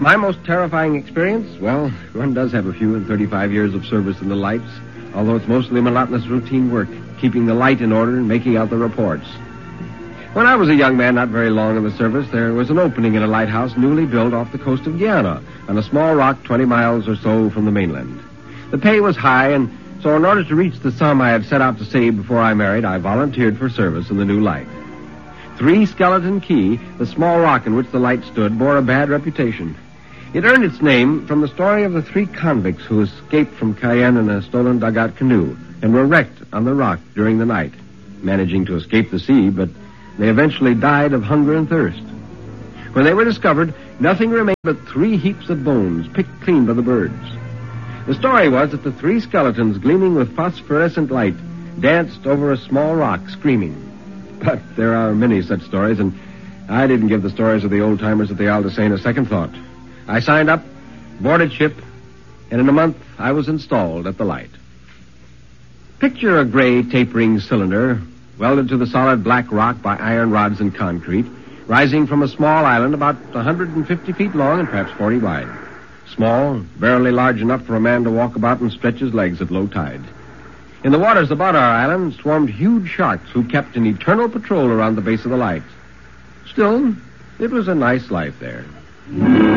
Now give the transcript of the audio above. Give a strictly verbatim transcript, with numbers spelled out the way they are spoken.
My most terrifying experience? Well, one does have a few in thirty-five years of service in the lights, although it's mostly monotonous routine work, keeping the light in order and making out the reports. When I was a young man, not very long in the service, there was an opening in a lighthouse newly built off the coast of Guyana, on a small rock twenty miles or so from the mainland. The pay was high, and so in order to reach the sum I had set out to save before I married, I volunteered for service in the new light. Three Skeleton Key, the small rock in which the light stood, bore a bad reputation. It earned its name from the story of the three convicts who escaped from Cayenne in a stolen dugout canoe and were wrecked on the rock during the night, managing to escape the sea, but they eventually died of hunger and thirst. When they were discovered, nothing remained but three heaps of bones picked clean by the birds. The story was that the three skeletons, gleaming with phosphorescent light, danced over a small rock, screaming. But there are many such stories, and I didn't give the stories of the old-timers at the Al de Seine a second thought. I signed up, boarded ship, and in a month I was installed at the light. Picture a gray tapering cylinder welded to the solid black rock by iron rods and concrete, rising from a small island about one hundred fifty feet long and perhaps forty wide. Small, barely large enough for a man to walk about and stretch his legs at low tide. In the waters about our island swarmed huge sharks who kept an eternal patrol around the base of the light. Still, it was a nice life there.